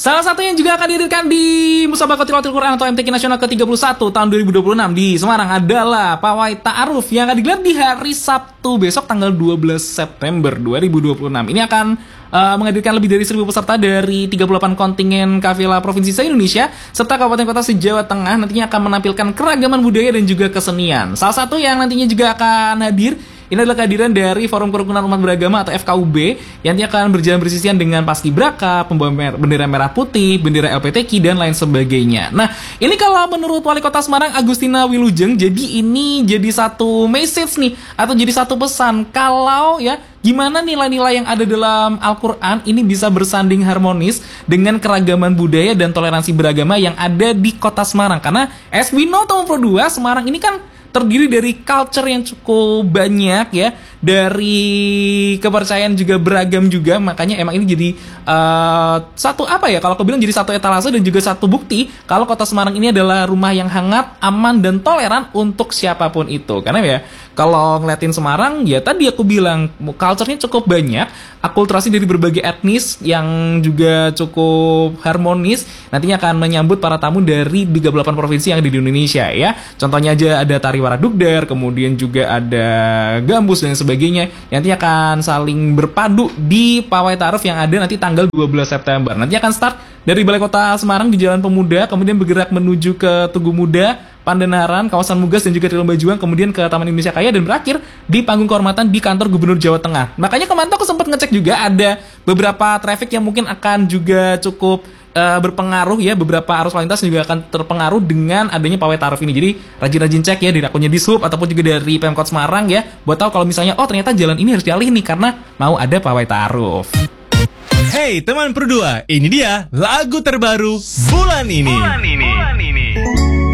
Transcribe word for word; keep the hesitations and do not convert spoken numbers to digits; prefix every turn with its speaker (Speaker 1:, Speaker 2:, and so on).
Speaker 1: Salah satu yang juga akan dihadirkan di Musabaqah Tilawatil Quran atau M T Q Nasional ke tiga puluh satu tahun dua ribu dua puluh enam di Semarang adalah Pawai Ta'aruf yang akan digelar di hari Sabtu besok tanggal dua belas September dua ribu dua puluh enam. Ini akan uh, menghadirkan lebih dari seribu peserta dari tiga puluh delapan kontingen kafilah provinsi se-Indonesia serta kabupaten kota se-Jawa Tengah, nantinya akan menampilkan keragaman budaya dan juga kesenian. Salah satu yang nantinya juga akan hadir ini adalah kehadiran dari Forum Kerukunan Umat Beragama atau F K U B yang nanti akan berjalan bersisian dengan Paskibraka, pembawa mer- bendera merah putih, bendera L P T Q dan lain sebagainya. Nah, ini kalau menurut Wali Kota Semarang Agustina Wilujeng, jadi ini jadi satu message nih atau jadi satu pesan kalau ya gimana nilai-nilai yang ada dalam Al-Quran ini bisa bersanding harmonis dengan keragaman budaya dan toleransi beragama yang ada di Kota Semarang. Karena as we know tahun Pro dua Semarang ini kan terdiri dari culture yang cukup banyak ya, dari kepercayaan juga beragam juga, makanya emang ini jadi uh, satu apa ya, kalau aku bilang jadi satu etalase dan juga satu bukti kalau Kota Semarang ini adalah rumah yang hangat, aman dan toleran untuk siapapun itu. Karena ya kalau ngeliatin Semarang ya tadi aku bilang culture-nya cukup banyak, akulturasi dari berbagai etnis yang juga cukup harmonis, nantinya akan menyambut para tamu dari tiga puluh delapan provinsi yang ada di Indonesia ya. Contohnya aja ada tari Waradugdar, kemudian juga ada gambus dan sebagainya. Nanti akan saling berpadu di Pawai Ta'aruf yang ada nanti tanggal dua belas September. Nanti akan start dari Balai Kota Semarang di Jalan Pemuda, kemudian bergerak menuju ke Tugu Muda, Pandanaran, kawasan Mugas dan juga Trilomba Juang, kemudian ke Taman Indonesia Kaya dan berakhir di panggung kehormatan di kantor Gubernur Jawa Tengah. Makanya kemarin aku sempat ngecek juga ada beberapa traffic yang mungkin akan juga cukup Uh, berpengaruh ya, beberapa arus lalu lintas juga akan terpengaruh dengan adanya Pawai Ta'aruf ini. Jadi rajin-rajin cek ya dari akunnya Dishub ataupun juga dari Pemkot Semarang ya, buat tahu kalau misalnya oh ternyata jalan ini harus dialih nih karena mau ada Pawai Ta'aruf.
Speaker 2: Hey teman Pro dua, ini dia lagu terbaru bulan ini. Bulan ini.